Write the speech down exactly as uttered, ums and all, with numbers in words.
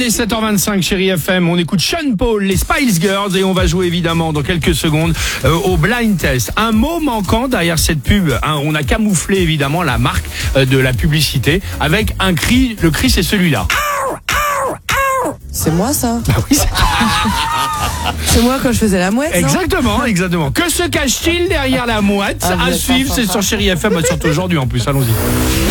Allez, sept heures vingt-cinq, Chérie F M, on écoute Sean Paul, les Spice Girls, et on va jouer évidemment dans quelques secondes euh, au blind test. Un mot manquant derrière cette pub, hein, on a camouflé évidemment la marque euh, de la publicité avec un cri, le cri c'est celui-là. C'est moi ça. Bah oui, c'est... C'est moi quand je faisais la mouette. Exactement, non exactement. Que se cache-t-il derrière la mouette? Ah, À suivre, c'est sur Chérie F M, surtout aujourd'hui en plus, allons-y.